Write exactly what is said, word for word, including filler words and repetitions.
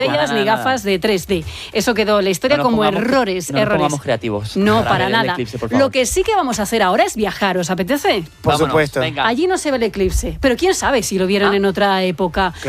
Ellas Nada, ni nada. gafas de tres D. Eso quedó en la historia No nos como pongamos- errores, no nos errores. pongamos creativos. No, Para para ver el nada. eclipse, por favor. Lo que sí que vamos a hacer ahora es viajar, ¿os apetece? Por Vámonos, supuesto. venga. Allí no se ve el eclipse, pero quién sabe si lo vieron Ah. en otra época.